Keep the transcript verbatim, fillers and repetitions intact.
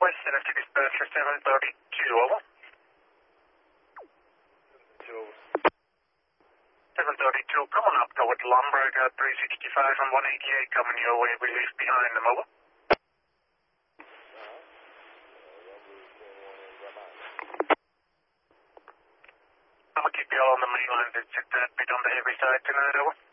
West Center to dispatch for seven thirty-two, over. seven thirty-two, coming up toward Lombard, uh, three sixty-five and one eighty-eight coming your way, relief behind them, over. I'm gonna keep you all on the main line, it's just a bit on the heavy side tonight, over.